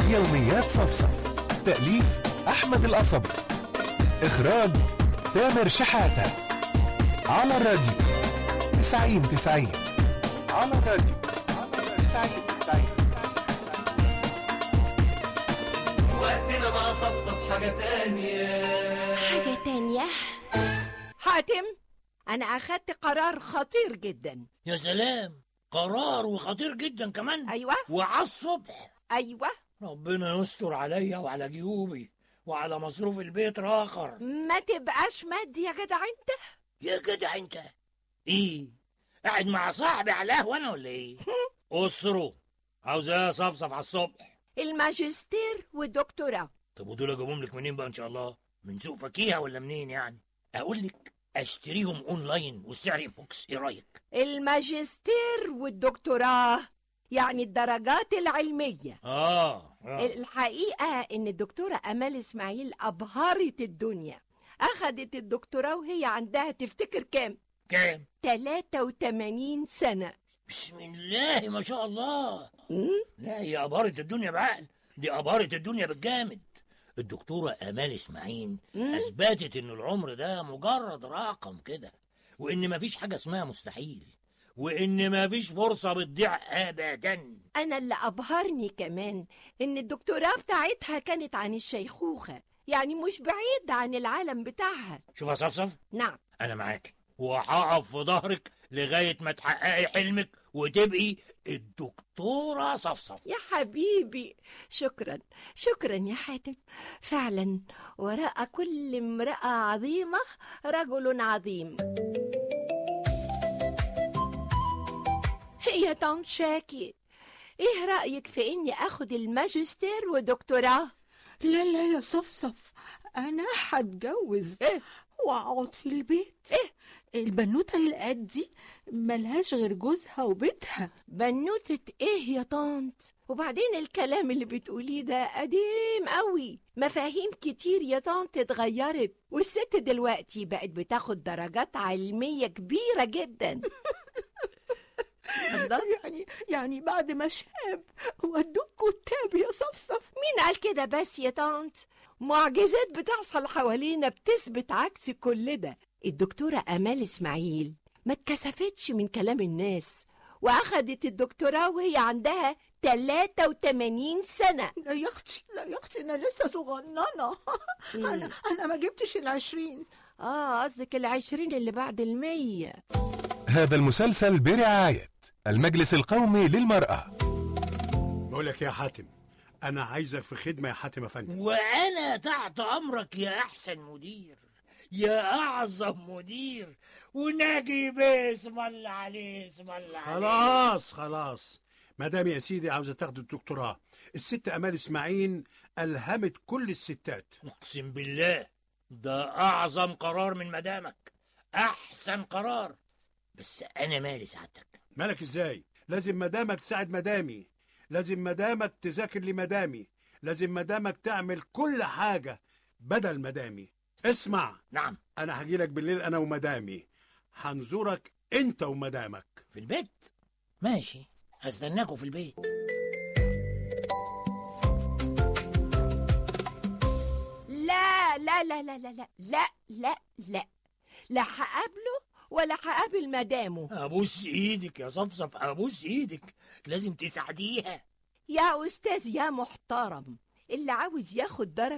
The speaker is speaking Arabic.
يوميات صفصف. تأليف أحمد القصبي. إخراج تامر شحاتة. على الراديو 90 على الراديو 90. وقتنا مع صفصف حاجة تانية. حاتم، أنا أخدت قرار خطير جدا. يا سلام، قرار وخطير جدا كمان. أيوة. وعلى الصبح. أيوة. ربنا يستر عليا وعلى جيوبي وعلى مصروف البيت راخر. ما تبقاش مادي يا جدع انت. يا جدع انت ايه؟ قاعد مع صاحبي على القهوه انا ولا ايه؟ اسره عاوز ايه صفصف على الصبح؟ الماجستير والدكتوراه. طب ودول اجيبهم لك منين بقى ان شاء الله؟ من سوق فاكهه ولا منين يعني؟ اقول لك اشتريهم اونلاين والسعر انبوكس، ايه رايك؟ الماجستير والدكتوراه يعني الدرجات العلمية. الحقيقة ان الدكتورة امال اسماعيل ابهرت الدنيا. اخدت الدكتوراه وهي عندها تفتكر كام؟ 83 سنة. بسم الله ما شاء الله. لا، هي أبهرت الدنيا بعقل، دي أبهرت الدنيا بالجامد. الدكتورة آمال إسماعيل أثبتت إن العمر ده مجرد رقم كده، وإن مفيش حاجة اسمها مستحيل، وإن مفيش فرصة بتضيع أبدا. أنا اللي أبهرني كمان إن الدكتوراه بتاعتها كانت عن الشيخوخة، يعني مش بعيد عن العالم بتاعها. شوف يا صفصف، نعم أنا معاك وهقف في ظهرك لغاية ما تحققي حلمك وتبقي الدكتورة صفصف. يا حبيبي، شكرا يا حاتم. فعلا وراء كل امرأة عظيمة رجل عظيم. يا طنط شاكي، ايه رأيك في اني اخد الماجستير ودكتوراه؟ لا يا صفصف، انا هتجوز واقعد في البيت. البنوتة اللي قد دي ملهاش غير جوزها وبيتها. بنوتة ايه يا طنط؟ وبعدين الكلام اللي بتقوليه ده قديم قوي، مفاهيم كتير يا طنط اتغيرت، والست دلوقتي بقت بتاخد درجات علمية كبيرة جدا. يعني بعد ما شاب ودوك كتاب يا صفصف. مين قال كده بس يا طنط؟ معجزات بتحصل حوالينا بتثبت عكس كل ده. الدكتورة آمال إسماعيل ما اتكسفتش من كلام الناس، وأخدت الدكتوراه وهي عندها 83 سنة. لا يا أختي أنا لسه صغننة. أنا ما جبتش 20. قصدك 20 اللي بعد 100. هذا المسلسل برعاية المجلس القومي للمرأة. بقولك يا حاتم، أنا عايزك في خدمة يا حاتم أفندي. وأنا تحت أمرك يا أحسن مدير، يا أعظم مدير، وناجي باسم الله عليه. اسم الله عليه. خلاص مدام يا سيدي عاوزة تاخد الدكتوراه. الست آمال إسماعيل ألهمت كل الستات. أقسم بالله ده أعظم قرار من مدامك، أحسن قرار. بس أنا مالي سعادتك؟ مالك إزاي؟ لازم مدامك تساعد مدامي، لازم مدامك تذاكر لمدامي، لازم مدامك تعمل كل حاجة بدل مدامي. اسمع. نعم. أنا هجيلك بالليل أنا ومدامي، هنزورك أنت ومدامك في البيت. ماشي، هستناكوا في البيت. لا لا لا لا لا لا لا لا لا لا هقابله ولا هقابل مدامه. أبوس إيدك يا صفصف، أبوس إيدك، لازم تساعديها يا أستاذ يا محترم. اللي عاوز ياخد درجة